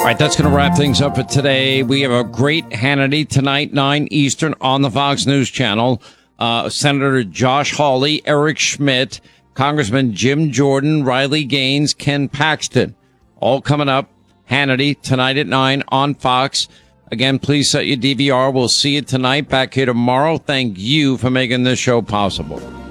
All right, that's going to wrap things up for today. We have a great Hannity tonight, 9 Eastern on the Fox News Channel. Senator Josh Hawley, Eric Schmidt, Congressman Jim Jordan, Riley Gaines, Ken Paxton. All coming up. Hannity tonight at 9 on Fox. Again, please set your DVR. We'll see you tonight. Back here tomorrow. Thank you for making this show possible.